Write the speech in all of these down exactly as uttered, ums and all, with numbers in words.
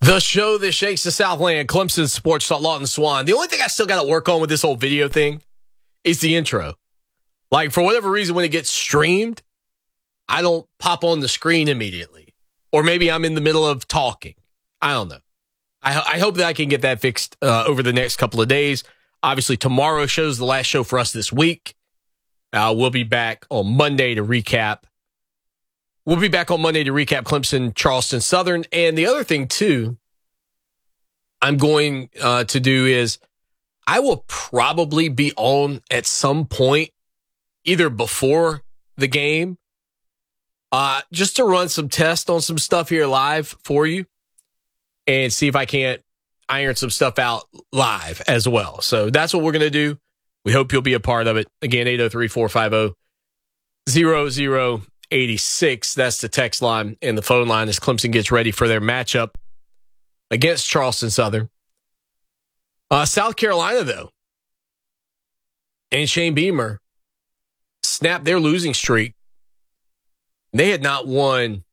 The show that shakes the Southland, Clemson Sports Talk, Lawton Swan. The only thing I still got to work on with this whole video thing is the intro. Like, for whatever reason, when it gets streamed, I don't pop on the screen immediately. Or maybe I'm in the middle of talking. I don't know. I, I hope that I can get that fixed uh, over the next couple of days. Obviously, tomorrow's show is the last show for us this week. Uh, we'll be back on Monday to recap. We'll be back on Monday to recap Clemson, Charleston Southern. And the other thing, too, I'm going uh, to do is I will probably be on at some point, either before the game, uh, just to run some tests on some stuff here live for you and see if I can't iron some stuff out live as well. So that's what we're going to do. We hope you'll be a part of it. Again, eight oh three, four five oh, zero zero eight six. That's the text line and the phone line as Clemson gets ready for their matchup against Charleston Southern. Uh, South Carolina, though, and Shane Beamer snapped their losing streak. They had not won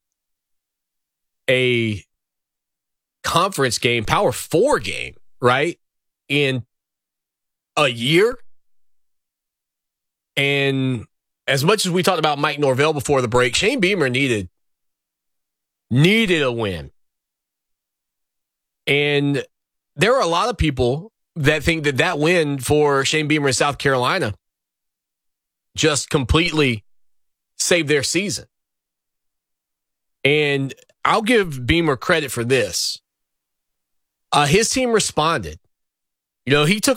a conference game, Power Four game, right, in a year. And as much as we talked about Mike Norvell before the break, Shane Beamer needed needed a win. And there are a lot of people that think that that win for Shane Beamer in South Carolina just completely saved their season. And I'll give Beamer credit for this. Uh, his team responded. You know, he took